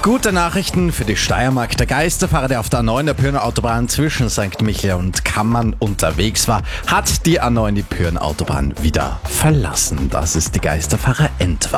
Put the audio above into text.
Gute Nachrichten für die Steiermark. Der Geisterfahrer, der auf der A9 der Pirna Autobahn zwischen St. Michael und Kammern unterwegs war, hat die A9 die Pirna Autobahn wieder verlassen. Das ist die Geisterfahrer Endwahl.